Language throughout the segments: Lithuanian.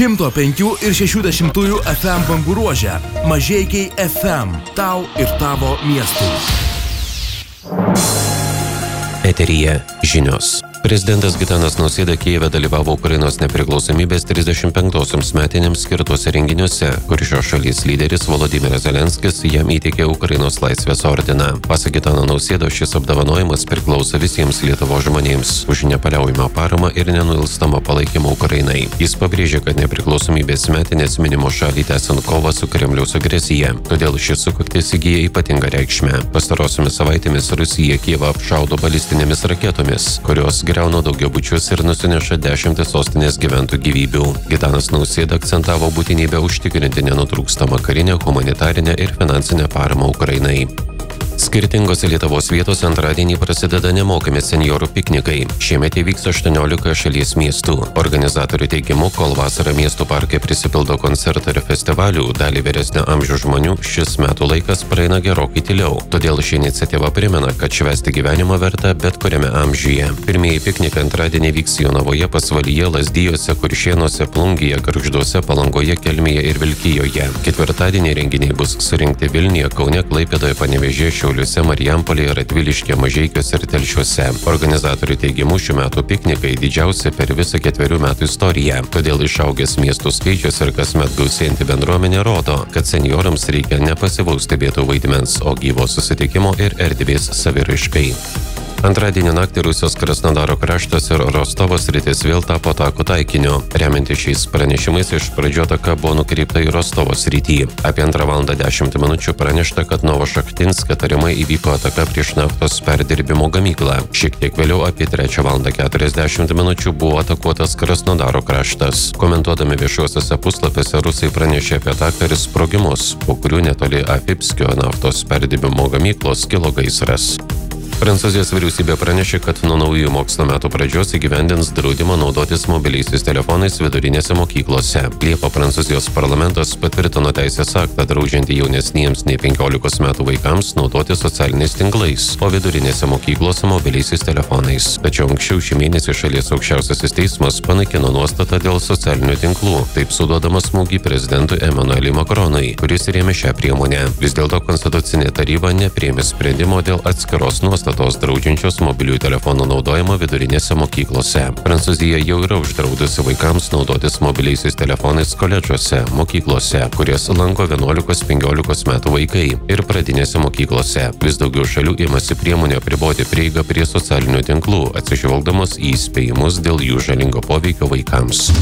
105 ir 60 FM bangų ruože. Mažeikiai FM. Tau ir tavo miestui. Eteryje žinios. Prezidentas Gitanas Nausėda Kijeve dalyvavo Ukrainos nepriklausomybės 35-osiams metinėms skirtuose renginiuose, kur šios šalies lyderis Volodymyras Zelenskis jam įteikė Ukrainos laisvės ordiną. Pasak Gitano Nausėdos, šis apdovanojimas priklauso visiems Lietuvos žmonėms už nepaliaujamą paramą ir nenuilstamą palaikymą Ukrainai. Jis pabrėžė, kad nepriklausomybės metinės minimo šalį tęsiant kovą su Kremliaus agresija, todėl šis sukaktis įgyja ypatingą reikšmę. Pastarosiomis savaitėmis Rusija Kijevą apšaudo balistinėmis raketomis, kurios griauna daugiabučius ir nusineša dešimtis sostinės gyventojų gyvybių. Gitanas Nausėda akcentavo būtinybę užtikrinti nenutrūkstamą karinę, humanitarinę ir finansinę paramą Ukrainai. Skirtingose Lietuvos vietose antradienį prasideda nemokami seniorų piknikai. Šiemet įvyks 18 šalies miestų. Organizatorių teigimu, kol vasarą miestų parke prisipildo koncertų ir festivalių, dalį vyresnio amžiaus žmonių šis metų laikas praeina gerokai tyliau. Todėl ši iniciatyva primena, kad švęsti gyvenimą verta bet kuriame amžiuje. Pirmieji piknikai antradienį vyks Jonavoje, Pasvalyje, Lazdijuose, Kuršėnuose, Plungėje, Gargžduose, Palangoje, Kelmėje ir Vilkijoje. Ketvirtadienį renginiai bus surinkti Vilniuje, Kaune, Klaipėdoje, Panevėžyje, Šiauliuose, Marijampolėje, Radviliškyje, Mažeikiuose ir Telšiuose. Organizatorių teigimu, šių metų piknikai didžiausi per visą 4 metų istoriją. Todėl išaugęs miestų skaičius ir kasmet gausėjanti bendruomenė rodo, kad seniorams reikia ne pasyvaus stebėtojų vaidmens, o gyvo susitikimo ir erdvės saviraiškai. Antradienį naktį Rusijos Krasnodaro kraštas ir Rostovo sritis vėl tapo atakų taikiniu. Remiantis šiais pranešimais, iš pradžių ataka buvo nukreipta į Rostovo sritį. Apie 2:10 minučių pranešta, kad Novošachtinske tariamai įvyko ataka prieš naftos perdirbimo gamyklą. Šiek tiek vėliau apie 3:40 minučių buvo atakuotas Krasnodaro kraštas. Komentuodami viešuosiuose puslapiuose, rusai pranešė apie ataką ir sprogimus, po kurių netoli Afipskio naftos perdirbimo gamyklos kilo gaisras. Prancūzijos vyriausybė pranešė, kad nuo naujųjų mokslo metų pradžios įgyvendins draudimą naudotis mobiliaisiais telefonais vidurinėse mokyklose. Liepą Prancūzijos parlamentas patvirtino teisės aktą draudžiantį jaunesniems nei 15 metų vaikams naudoti socialiniais tinklais, o vidurinėse mokyklose mobiliaisiais telefonais. Tačiau anksčiau šį mėnesį šalies aukščiausiasis teismas panaikino nuostatą dėl socialinių tinklų, taip suduodamas smūgį prezidentui Emmanueliui Macronui, kuris rėmė šią priemonę. Vis dėlto Konstitucinė taryba nepriėmė sprendimo dėl atskiros nuostatos draudžiančios mobiliųjų telefonų naudojimą vidurinėse mokyklose. Prancūzija jau yra uždraudusi vaikams naudotis mobiliaisiais telefonais koledžuose, mokyklose, kurias lanko 11-15 metų vaikai, ir pradinėse mokyklose. Vis daugiau šalių imasi priemonių apriboti prieigą prie socialinių tinklų, atsižvelgdamos į įspėjimus dėl jų žalingo poveikio vaikams.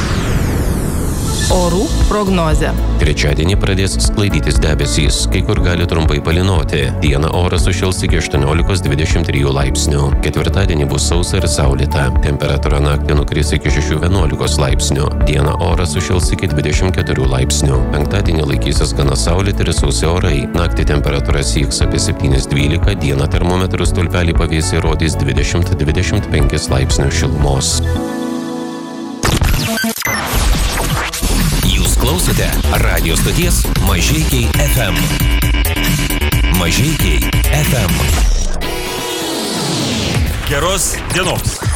Orų prognozė. Trečiadienį pradės sklaidytis debesys, kai kur gali trumpai palynoti. Dieną oras sušils iki 18-23 laipsnių. Ketvirtadienį bus sausa ir saulėta. Temperatūra naktį nukris iki 6-11 laipsnių. Dieną oras sušils iki 24 laipsnių. Penktadienį laikysis gana saulėti ir sausi orai. Naktį temperatūra sieks apie 7-12, dieną termometrų stulpelį pavėsiai rodys 20-25 laipsnių šilumos. Klausote radio stoties Mažeikiai FM. Mažeikiai FM. Geros dienos.